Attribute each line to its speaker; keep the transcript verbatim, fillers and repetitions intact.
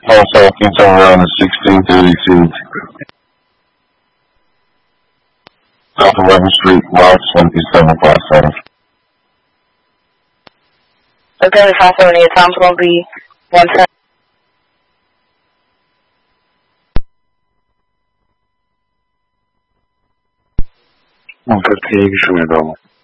Speaker 1: Call Southeast around the sixteen thirty-two. South eleventh Street, Lot twenty-seven fifty-seven.
Speaker 2: Okay, five seventy, your time's going to be one ten.
Speaker 3: one fifty-یک شونه دامون